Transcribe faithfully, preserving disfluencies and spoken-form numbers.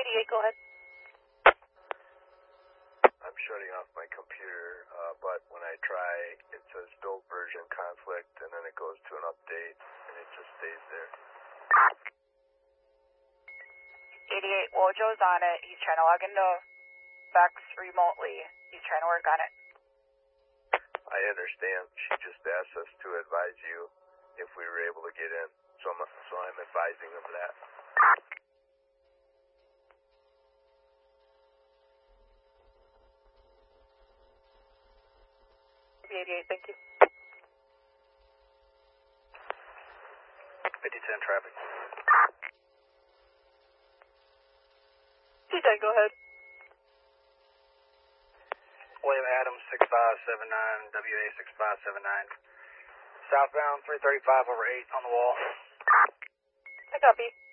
eighty-eight, go ahead. I'm shutting off my computer, uh, but when I try, it says build version conflict, and then it goes to an update, and it just stays there. eighty-eight, Wojo's on it. He's trying to log into Vex remotely. He's trying to work on it. I understand. She just asked us to advise you if we were able to get in, so I'm, so I'm advising them that. eighty-eight, thank you. fifty ten traffic. C ten, go ahead. William Adams, six five seven nine, W A six five seven nine. Southbound, three thirty-five over eight on the wall. I copy.